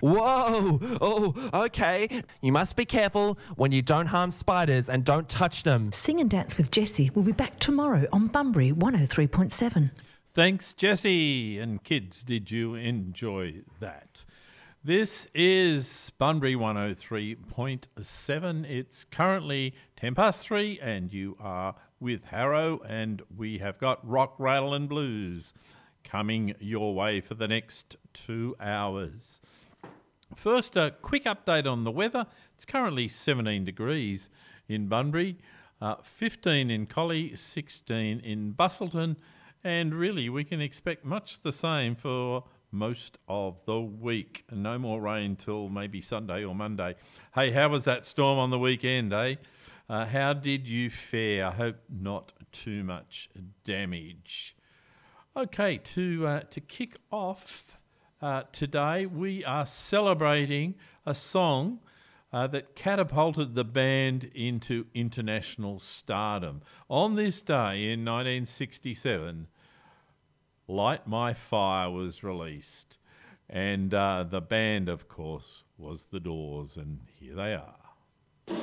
Whoa! Oh, okay. You must be careful when you don't harm spiders and don't touch them. Sing and Dance with Jessie will be back tomorrow on Bunbury 103.7. Thanks, Jessie. And kids, did you enjoy that? This is Bunbury 103.7. It's currently 3:10 and you are with Harrow, and we have got Rock, Rattle and Blues coming your way for the next 2 hours. First, a quick update on the weather. It's currently 17 degrees in Bunbury, 15 in Collie, 16 in Bustleton, and really we can expect much the same for most of the week. No more rain till maybe Sunday or Monday. Hey, how was that storm on the weekend, eh? How did you fare? I hope not too much damage. Okay, to kick off today, we are celebrating a song that catapulted the band into international stardom. On this day in 1967, Light My Fire was released. And the band, of course, was The Doors, and here they are.